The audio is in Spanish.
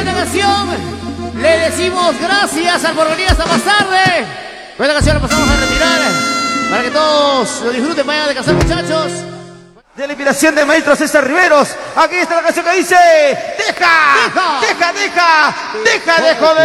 esta canción le decimos gracias al Porvenir hasta más tarde. Con esta canción la pasamos a retirar para que todos lo disfruten. Vayan a descansar, muchachos. De la inspiración de maestro César Riveros. Aquí está la canción que dice: deja de joder.